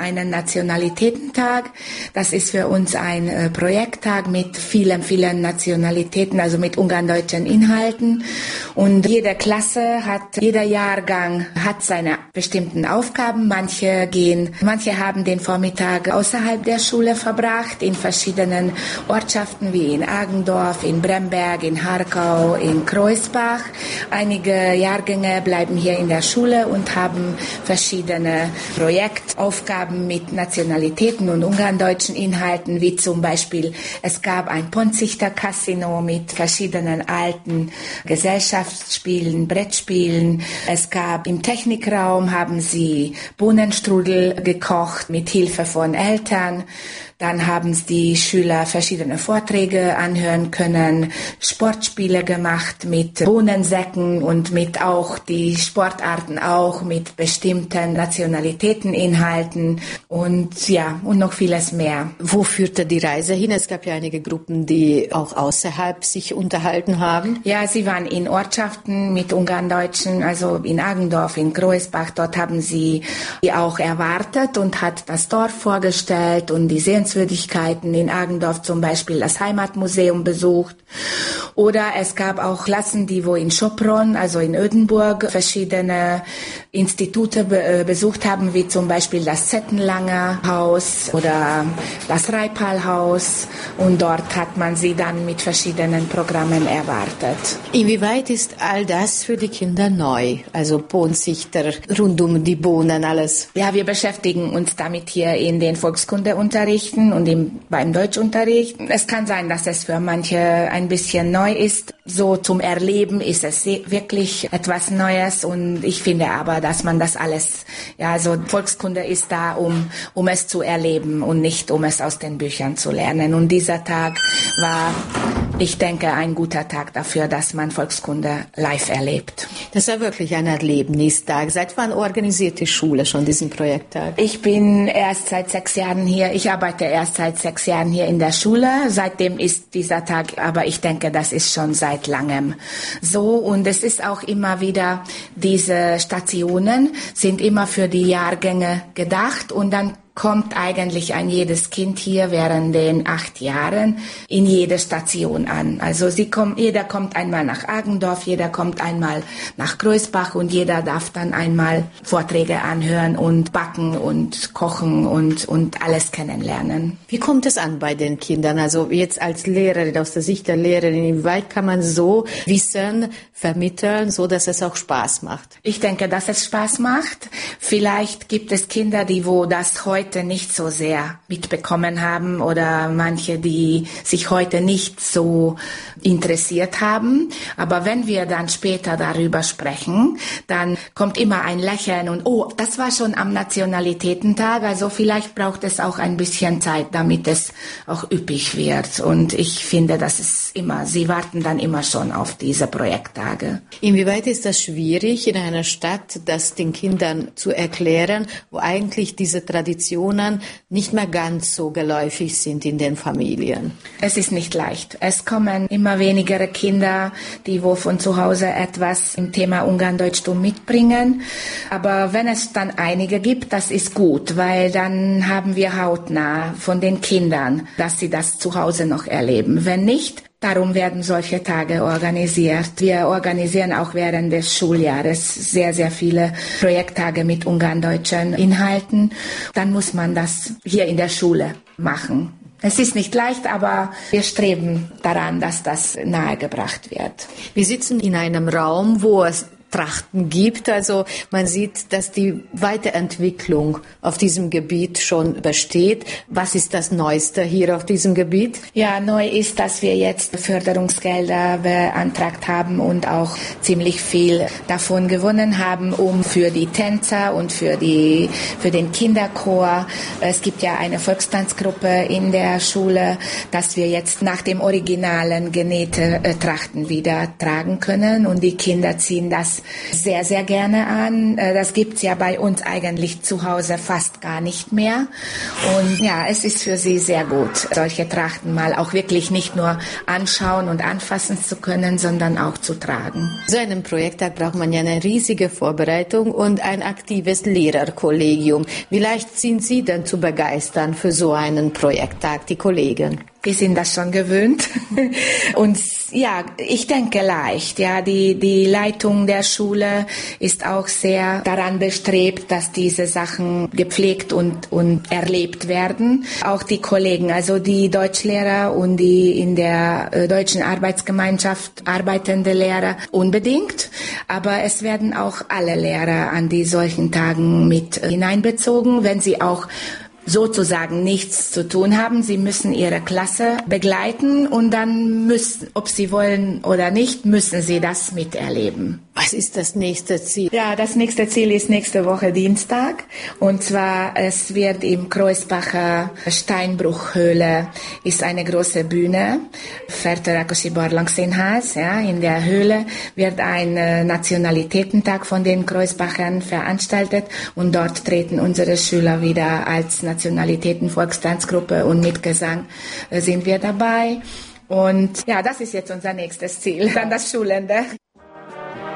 einen Nationalitätentag. Das ist für uns ein Projekttag mit vielen Nationalitäten, also mit ungarndeutschen Inhalten. Und jede Klasse jeder Jahrgang hat seine bestimmten Aufgaben. Manche haben den Vormittag außerhalb der Schule verbracht, in verschiedenen Ortschaften wie in Agendorf, in Bremberg, in Harkau, in Kreuzbach. Einige Jahrgänge bleiben hier in der Schule und haben verschiedene Projektaufgaben mit Nationalitäten und ungarndeutschen Inhalten, wie zum Beispiel, es gab ein Ponzichter-Casino mit verschiedenen alten Gesellschaftsspielen, Brettspielen. Es gab im Technikraum, haben sie Bohnenstrudel gekocht mit Hilfe von Eltern. Dann haben die Schüler verschiedene Vorträge anhören können, Sportspiele gemacht mit Bohnensäcken und mit auch die Sportarten auch mit bestimmten Nationalitäteninhalten und noch vieles mehr. Wo führte die Reise hin? Es gab ja einige Gruppen, die auch außerhalb sich unterhalten haben. Ja, sie waren in Ortschaften mit Ungarndeutschen, also in Agendorf, in Kreuzbach. Dort haben sie auch erwartet und hat das Dorf vorgestellt und die Sehenswürdigkeiten in Agendorf, zum Beispiel das Heimatmuseum besucht. Oder es gab auch Klassen, die in Sopron, also in Ödenburg, verschiedene Institute besucht haben, wie zum Beispiel das Zettenlanger Haus oder das Reipal-Haus. Und dort hat man sie dann mit verschiedenen Programmen erwartet. Inwieweit ist all das für die Kinder neu? Also Ponzichter, rund um die Bohnen, alles? Ja, wir beschäftigen uns damit hier in den Volkskundeunterrichten und beim Deutschunterricht. Es kann sein, dass es für manche ein bisschen neu ist. So zum Erleben ist es wirklich etwas Neues und ich finde aber, dass man das alles, Volkskunde ist da, um es zu erleben und nicht um es aus den Büchern zu lernen. Und dieser Tag war, ich denke, ein guter Tag dafür, dass man Volkskunde live erlebt. Das war wirklich ein Erlebnistag. Seit wann organisiert die Schule schon diesen Projekttag? Ich bin erst seit 6 Jahren hier. Ich arbeite erst seit 6 Jahren hier in der Schule. Seitdem ist dieser Tag, aber ich denke, das ist schon seit langem so. Und es ist auch immer wieder, diese Stationen sind immer für die Jahrgänge gedacht und dann kommt eigentlich jedes Kind hier während den 8 Jahren in jede Station an. Also jeder kommt einmal nach Agendorf, jeder kommt einmal nach Kreuzbach und jeder darf dann einmal Vorträge anhören und backen und kochen und alles kennenlernen. Wie kommt es an bei den Kindern? Also jetzt als Lehrerin, aus der Sicht der Lehrerin, inwieweit kann man so Wissen vermitteln, so dass es auch Spaß macht? Ich denke, dass es Spaß macht. Vielleicht gibt es Kinder, wo das heute nicht so sehr mitbekommen haben oder manche, die sich heute nicht so interessiert haben. Aber wenn wir dann später darüber sprechen, dann kommt immer ein Lächeln und das war schon am Nationalitätentag, also vielleicht braucht es auch ein bisschen Zeit, damit es auch üppig wird. Und ich finde, sie warten dann immer schon auf diese Projekttage. Inwieweit ist das schwierig in einer Stadt, das den Kindern zu erklären, wo eigentlich diese Traditionen nicht mehr ganz so geläufig sind in den Familien? Es ist nicht leicht. Es kommen immer weniger Kinder, die von zu Hause etwas im Thema Ungarndeutschtum mitbringen. Aber wenn es dann einige gibt, das ist gut, weil dann haben wir hautnah von den Kindern, dass sie das zu Hause noch erleben. Wenn nicht, darum werden solche Tage organisiert. Wir organisieren auch während des Schuljahres sehr, sehr viele Projekttage mit ungarndeutschen Inhalten. Dann muss man das hier in der Schule machen. Es ist nicht leicht, aber wir streben daran, dass das nahegebracht wird. Wir sitzen in einem Raum, wo es Trachten gibt. Also man sieht, dass die Weiterentwicklung auf diesem Gebiet schon besteht. Was ist das Neueste hier auf diesem Gebiet? Ja, neu ist, dass wir jetzt Förderungsgelder beantragt haben und auch ziemlich viel davon gewonnen haben, um für die Tänzer und für den Kinderchor. Es gibt ja eine Volkstanzgruppe in der Schule, dass wir jetzt nach dem originalen genähte Trachten wieder tragen können und die Kinder ziehen das das sehr, sehr gerne an. Das gibt's ja bei uns eigentlich zu Hause fast gar nicht mehr. Und ja, es ist für sie sehr gut, solche Trachten mal auch wirklich nicht nur anschauen und anfassen zu können, sondern auch zu tragen. So einem Projekttag braucht man ja eine riesige Vorbereitung und ein aktives Lehrerkollegium. Wie leicht sind Sie denn zu begeistern für so einen Projekttag, die Kollegen? Wir sind das schon gewöhnt. Und ja, ich denke leicht. Ja, die Leitung der Schule ist auch sehr daran bestrebt, dass diese Sachen gepflegt und erlebt werden. Auch die Kollegen, also die Deutschlehrer und die in der deutschen Arbeitsgemeinschaft arbeitende Lehrer unbedingt. Aber es werden auch alle Lehrer an die solchen Tagen mit hineinbezogen, wenn sie auch sozusagen nichts zu tun haben. Sie müssen ihre Klasse begleiten und dann müssen, ob sie wollen oder nicht, müssen sie das miterleben. Was ist das nächste Ziel? Ja, das nächste Ziel ist nächste Woche Dienstag. Und zwar, es wird im Kreuzbacher Steinbruchhöhle ist eine große Bühne. Fertőrákosi Barlangszínház, ja, in der Höhle wird ein Nationalitätentag von den Kreuzbachern veranstaltet und dort treten unsere Schüler wieder als Nationalitäten, Volkstanzgruppe und mit Gesang sind wir dabei. Und ja, das ist jetzt unser nächstes Ziel, dann das Schulende.